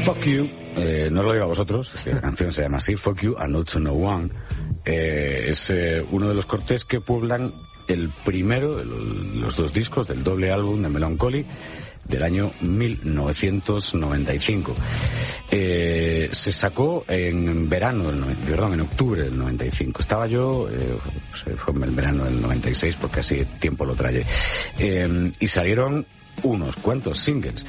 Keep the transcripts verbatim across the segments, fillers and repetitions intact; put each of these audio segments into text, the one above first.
Fuck You, eh, no lo digo a vosotros, es que la canción se llama así, Fuck You, A Note to No One, eh, es eh, uno de los cortes que pueblan el primero de los dos discos del doble álbum de Melancholy del año mil novecientos noventa y cinco. Eh, se sacó en verano, del, perdón, en octubre del noventa y cinco. Estaba yo, eh, fue en el verano del noventa y seis, porque así tiempo lo traje. Eh, y salieron unos cuantos singles.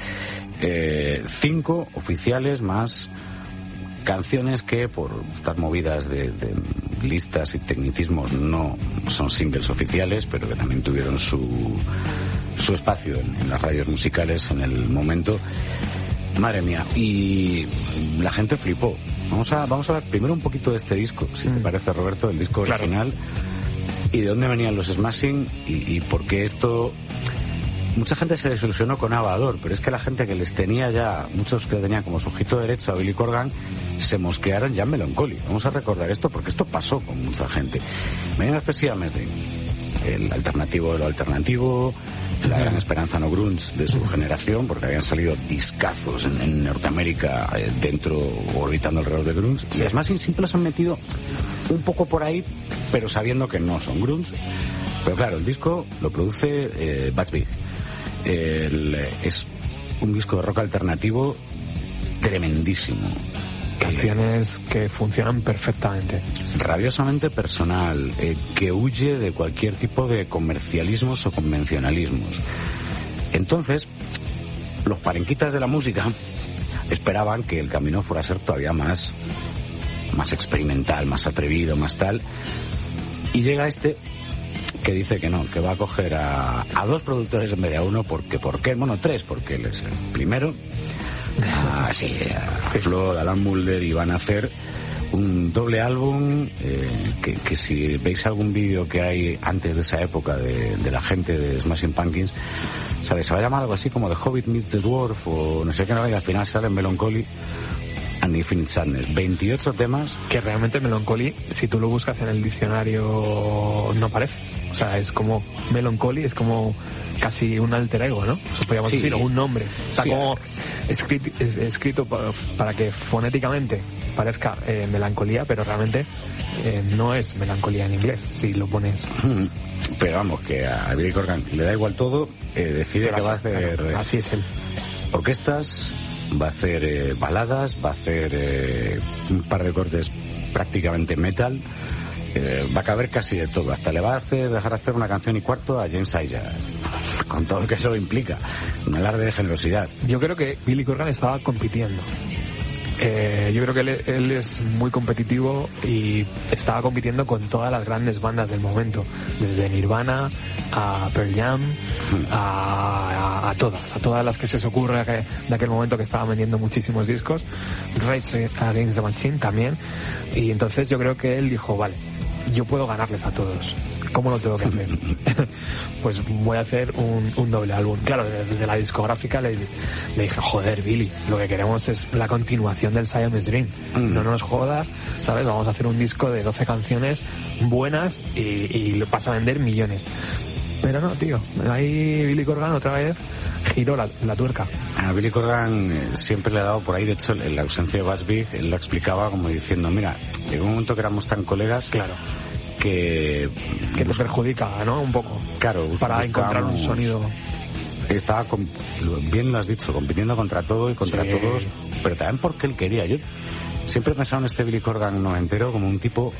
Eh, cinco oficiales más canciones que por estas movidas de, de listas y tecnicismos no son singles oficiales, pero que también tuvieron su su espacio en, en las radios musicales en el momento. Madre mía, y la gente flipó. Vamos a vamos a ver primero un poquito de este disco, si te parece, Roberto, el disco original, claro. Y de dónde venían los Smashing y, y por qué esto. Mucha gente se desilusionó con Avador, pero es que la gente que les tenía ya, muchos que tenían como sujeto derecho a Billy Corgan, se mosquearon ya en Melancholy. Vamos a recordar esto porque esto pasó con mucha gente. Mañana especialmente el alternativo de lo alternativo, la gran esperanza no grunge de su generación, porque habían salido discazos en, en Norteamérica eh, dentro, orbitando alrededor de grunge. Sí. Y además siempre los han metido un poco por ahí, pero sabiendo que no son grunge. Pero claro, el disco lo produce eh, Butch Vig. El, es un disco de rock alternativo tremendísimo. Canciones eh, que funcionan perfectamente. Rabiosamente personal, eh, que huye de cualquier tipo de comercialismos o convencionalismos. Entonces, los parenquitas de la música esperaban que el camino fuera a ser todavía más, más experimental, más atrevido, más tal. Y llega este que dice que no, que va a coger a, a dos productores en vez de a uno, porque, ¿por qué? Bueno, tres, porque él es el primero, a, sí, a Flood, a Alan Moulder, y van a hacer un doble álbum, eh, que, que si veis algún vídeo que hay antes de esa época de, de la gente de Smashing Pumpkins, ¿sabes? Se va a llamar algo así como The Hobbit Meets the Dwarf, o no sé qué, no, y al final sale en Melancholy and Infinite Sadness, veintiocho temas. Que realmente Melancholy, si tú lo buscas en el diccionario, no parece. O sea, es como Melancholy, es como casi un alter ego, ¿no? Eso podríamos sí. decir, o un nombre. Está sí. como escrito, escrito para que fonéticamente parezca eh, melancolía, pero realmente eh, no es melancolía en inglés, si lo pones. Pero vamos, que a Billy Corgan le da igual todo, eh, decide pero que así, va a hacer... Claro, así es él. Orquestas, va a hacer eh, baladas, va a hacer eh, un par de cortes prácticamente metal. Eh, va a caber casi de todo, hasta le va a hacer dejar hacer una canción y cuarto a James Aya, con todo lo que eso implica, un alarde de generosidad. Yo creo que Billy Corgan estaba compitiendo. Eh, yo creo que él, él es muy competitivo y estaba compitiendo con todas las grandes bandas del momento, desde Nirvana a Pearl Jam, a, a, a todas, a todas las que se os ocurra que, de aquel momento, que estaban vendiendo muchísimos discos. Rage Against the Machine también. Y entonces yo creo que él dijo, vale, yo puedo ganarles a todos. ¿Cómo lo tengo que hacer? Pues voy a hacer un, un doble álbum. Claro, desde la discográfica le, le dije, joder, Billy, lo que queremos es la continuación del Siamese Dream. Mm. No nos jodas, ¿sabes? Vamos a hacer un disco de doce canciones buenas y, y lo vas a vender millones. Pero no, tío. Ahí Billy Corgan otra vez giró la, la tuerca. A Billy Corgan eh, siempre le ha dado por ahí, de hecho, en la ausencia de Butch Vig, él lo explicaba como diciendo, mira, llegó un momento que éramos tan colegas, claro, que que nos perjudica, ¿no? Un poco. Claro, para encontrar un sonido. Estaba, con, bien lo has dicho, compitiendo contra todo y contra sí. todos, pero también porque él quería. Yo siempre he pensado en este Billy Corgan noventero como un tipo,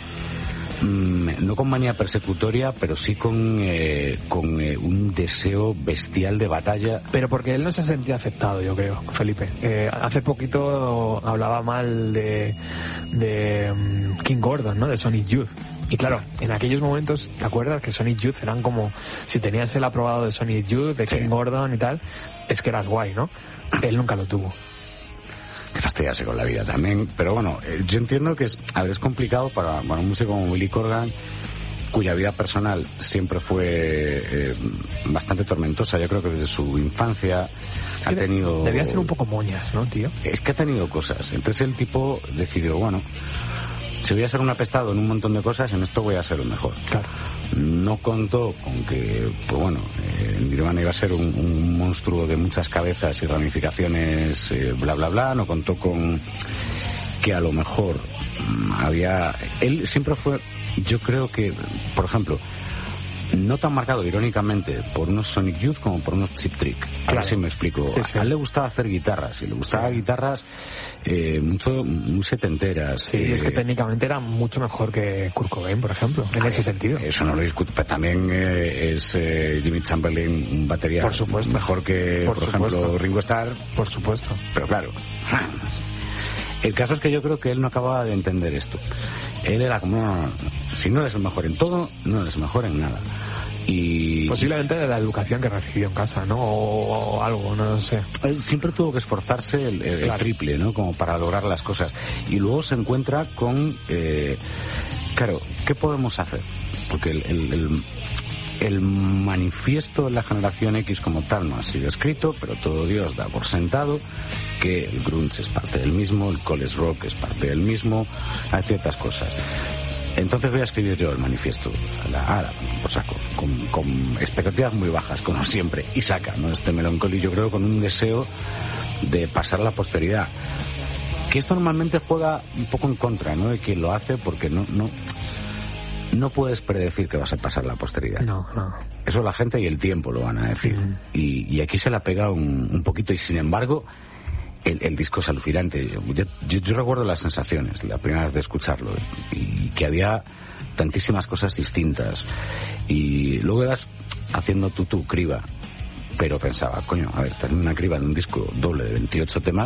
no con manía persecutoria, pero sí con eh, con eh, un deseo bestial de batalla. Pero porque él no se sentía aceptado, yo creo, Felipe. Eh, hace poquito hablaba mal de, de um, King Gordon, ¿no? De Sonic Youth. Y claro, en aquellos momentos, ¿te acuerdas que Sonic Youth eran como, si tenías el aprobado de Sonic Youth, de sí. King Gordon y tal, es que eras guay, ¿no? Él nunca lo tuvo. Que fastidiarse con la vida también, pero bueno, yo entiendo que es, a ver, es complicado para, para un músico como Billy Corgan, cuya vida personal siempre fue eh, bastante tormentosa. Yo creo que desde su infancia ha tenido... Debía ser un poco moñas, ¿no, tío? Es que ha tenido cosas. Entonces el tipo decidió, bueno, si voy a ser un apestado en un montón de cosas, en esto voy a ser el mejor. Claro. No contó con que, pues bueno, eh, Nirvana iba a ser un, un monstruo de muchas cabezas y ramificaciones, eh, bla, bla, bla. No contó con que a lo mejor mmm, había... Él siempre fue, yo creo que, por ejemplo, no tan marcado irónicamente por unos Sonic Youth como por unos Cheap Trick. A Claro. ver si me explico. Sí, sí. A él le gustaba hacer guitarras, y le gustaba Sí. guitarras eh, mucho, muy setenteras. Sí, eh, es que técnicamente era mucho mejor que Kurt Cobain, por ejemplo, en ese sentido. Eso no lo discuto, pero también eh, es eh, Jimmy Chamberlain un batería Por supuesto. mejor que, por, Por ejemplo, supuesto. Ringo Starr, Por supuesto. pero claro. El caso es que yo creo que él no acababa de entender esto. Él era como, no, no, no, si no eres el mejor en todo, no eres el mejor en nada. Y Posiblemente de la educación que recibió en casa, ¿no? O, o algo, no sé. él siempre tuvo que esforzarse el, el- el Claro. triple, ¿no? Como para lograr las cosas. Y luego se encuentra con, eh, claro, ¿qué podemos hacer? Porque el, el, el, el manifiesto de la generación X como tal no ha sido escrito, pero todo Dios da por sentado que el grunge es parte del mismo, el college rock es parte del mismo, hay ciertas cosas. Entonces voy a escribir yo el manifiesto a la, a la por saco, con, con expectativas muy bajas, como siempre, y saca, ¿no? Este Melancholy, yo creo, con un deseo de pasar a la posteridad. Que esto normalmente juega un poco en contra, ¿no? De quien lo hace, porque no, no, no puedes predecir que vas a pasar a la posteridad. No, no. Eso la gente y el tiempo lo van a decir. Mm. Y, y aquí se la pega un, un poquito, y sin embargo, el, el disco es alucinante. Yo, yo, yo recuerdo las sensaciones, la primera vez de escucharlo, y que había tantísimas cosas distintas. Y luego ibas haciendo tú tu criba, pero pensaba, coño, a ver, tener una criba de un disco doble de veintiocho temas,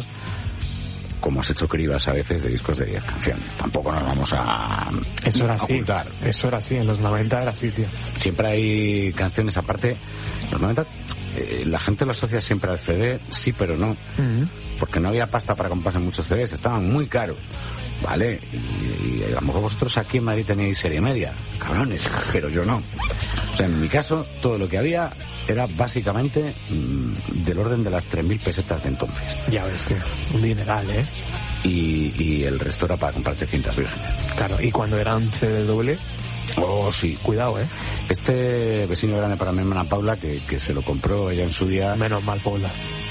como has hecho cribas a veces de discos de diez canciones. Tampoco nos vamos a, Eso era a así. ocultar. Eso era así. En los noventa era así, tío. Siempre hay canciones, aparte, los noventa, eh, la gente lo asocia siempre al C D, sí, pero no. Mm. Porque no había pasta para comprarse muchos C Ds, estaban muy caros, ¿vale? Y, y a lo mejor vosotros aquí en Madrid tenéis serie media, cabrones, pero yo no. O sea, en mi caso, todo lo que había era básicamente mmm, del orden de las tres mil pesetas de entonces. Ya ves, tío. Un dineral, ¿eh? Y, y el resto era para comprarte cintas vírgenes. Claro, y cuando era un C D doble, Oh, sí. cuidado, ¿eh? Este vecino grande para mi hermana Paula, que, que se lo compró ella en su día, Menos mal, Paula.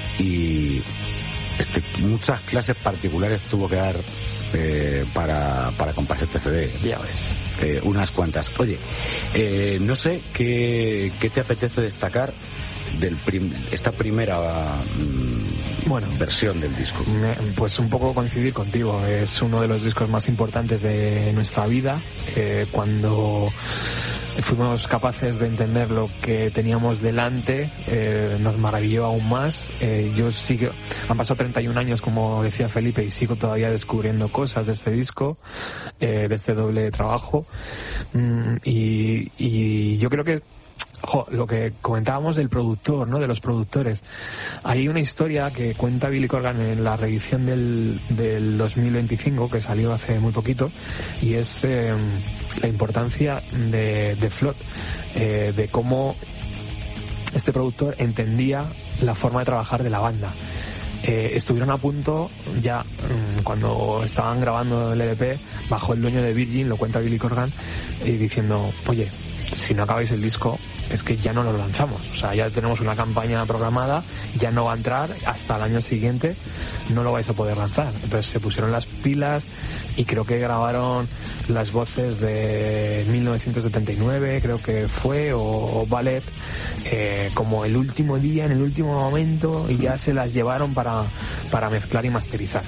y este, muchas clases particulares tuvo que dar eh, para, para comprarse este C D. Ya ves. Eh, unas cuantas. Oye, eh, no sé qué, qué te apetece destacar del prim, esta primera mm, Bueno. versión del disco. Me- Pues un poco coincidir contigo, es uno de los discos más importantes de nuestra vida. Eh, cuando fuimos capaces de entender lo que teníamos delante, eh, nos maravilló aún más. Eh, yo sigo, han pasado treinta y un años, como decía Felipe, y sigo todavía descubriendo cosas de este disco, eh, de este doble trabajo. Mm, y, y yo creo que Jo, lo que comentábamos del productor, ¿no? De los productores. Hay una historia que cuenta Billy Corgan en la reedición del, del dos mil veinticinco, que salió hace muy poquito, y es eh, la importancia de, de Flood, eh, de cómo este productor entendía la forma de trabajar de la banda. Eh, estuvieron a punto ya mmm, cuando estaban grabando el L P, bajó el dueño de Virgin, lo cuenta Billy Corgan, y diciendo, oye, si no acabáis el disco es que ya no lo lanzamos, o sea, ya tenemos una campaña programada, ya no va a entrar hasta el año siguiente, no lo vais a poder lanzar. Entonces se pusieron las pilas y creo que grabaron las voces de mil novecientos setenta y nueve, creo que fue, o, o Ballet, eh, como el último día, en el último momento, y ya se las llevaron para, para mezclar y masterizar.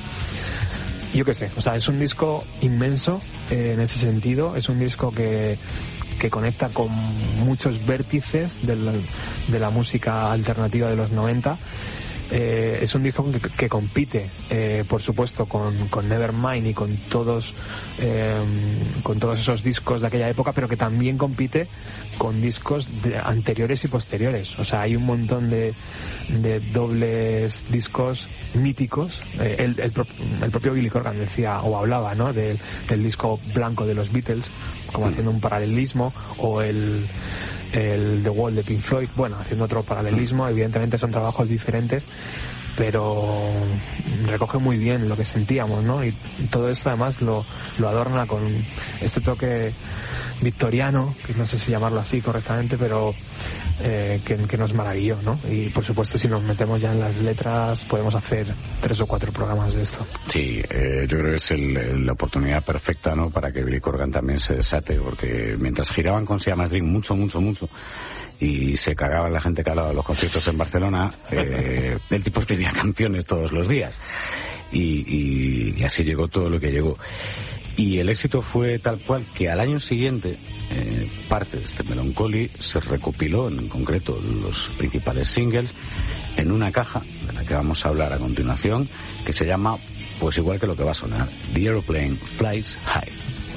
Yo qué sé, o sea, es un disco inmenso eh, en ese sentido, es un disco que que conecta con muchos vértices de la, de la música alternativa de los noventa. Eh, es un disco que, que compite, eh, por supuesto, con, con Nevermind y con todos eh, con todos esos discos de aquella época, pero que también compite con discos de anteriores y posteriores. O sea, hay un montón de, de dobles discos míticos. Eh, el, el, el propio Billy Corgan decía o hablaba, ¿no?, del, del disco blanco de los Beatles, como haciendo un paralelismo, o el el The Wall de Pink Floyd, bueno, haciendo otro paralelismo. Evidentemente son trabajos diferentes, pero recoge muy bien lo que sentíamos, ¿no? Y todo esto además lo, lo adorna con este toque victoriano, que no sé si llamarlo así correctamente, pero eh, que, que nos maravilló, ¿no? Y por supuesto, si nos metemos ya en las letras, podemos hacer tres o cuatro programas de esto. Sí, eh, yo creo que es el, la oportunidad perfecta, ¿no?, para que Billy Corgan también se desate, porque mientras giraban con Siamese Dream mucho, mucho, mucho, y se cagaban la gente que hablaba de los conciertos en Barcelona, eh, el tipo escribía canciones todos los días, y, y, y así llegó todo lo que llegó. Y el éxito fue tal cual que al año siguiente eh, parte de este Melancholy se recopiló, en concreto los principales singles, en una caja de la que vamos a hablar a continuación, que se llama, pues igual que lo que va a sonar, The Aeroplane Flies High.